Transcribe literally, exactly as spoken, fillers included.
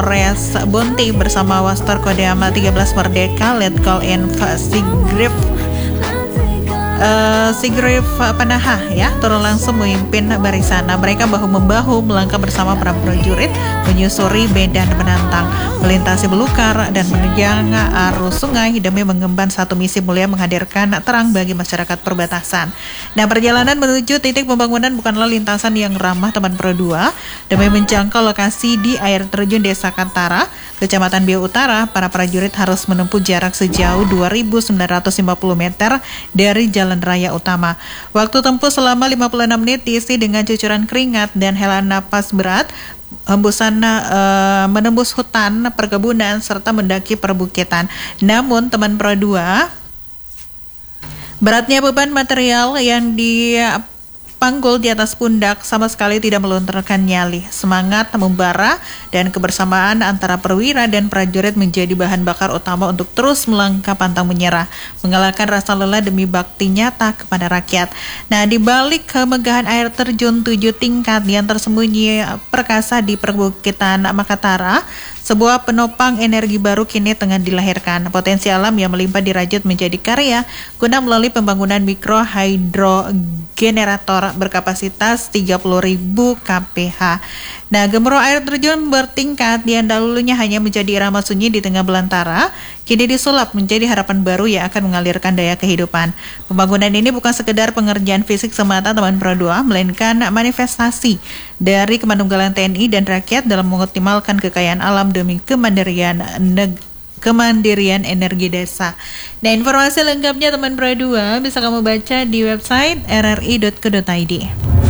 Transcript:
Polres Bonti bersama Wastor Kodam tiga belas Merdeka, Letkol Inf Sigrif Uh, Sigrif Panaha ya turun langsung memimpin barisan. Nah, mereka bahu-membahu melangkah bersama para prajurit menyusuri medan penantang, melintasi belukar dan menerjang arus sungai demi mengemban satu misi mulia menghadirkan terang bagi masyarakat perbatasan. Nah, perjalanan menuju titik pembangunan bukanlah lintasan yang ramah teman Pro dua. Demi menjangkau lokasi di air terjun Desa Kantara, Kecamatan Biau Utara, para prajurit harus menempuh jarak sejauh dua ribu sembilan ratus lima puluh meter dari jalan raya utama. Waktu tempuh selama lima puluh enam menit diisi dengan cucuran keringat dan helaan napas berat, hembusan uh, menembus hutan, perkebunan, serta mendaki perbukitan. Namun teman Pro dua, beratnya beban material yang dipanggul di atas pundak sama sekali tidak melunturkan nyali. Semangat membara dan kebersamaan antara perwira dan prajurit menjadi bahan bakar utama untuk terus melangkah pantang menyerah, mengalahkan rasa lelah demi bakti nyata kepada rakyat. Nah, di balik kemegahan air terjun tujuh tingkat yang tersembunyi perkasa di perbukitan Makatara, sebuah penopang energi baru kini tengah dilahirkan. Potensi alam yang melimpah dirajut menjadi karya guna melalui pembangunan mikro hidrogenerator berkapasitas tiga puluh ribu kph. Nah, gemuruh air terjun bertingkat yang dahulunya hanya menjadi irama sunyi di tengah belantara, kini disulap menjadi harapan baru yang akan mengalirkan daya kehidupan. Pembangunan ini bukan sekedar pengerjaan fisik semata teman Pro dua, melainkan manifestasi dari kemanunggalan T N I dan rakyat dalam mengoptimalkan kekayaan alam demi kemandirian negeri. Kemandirian energi desa. Nah, informasi lengkapnya teman Pro dua bisa kamu baca di website r r i dot co dot i d.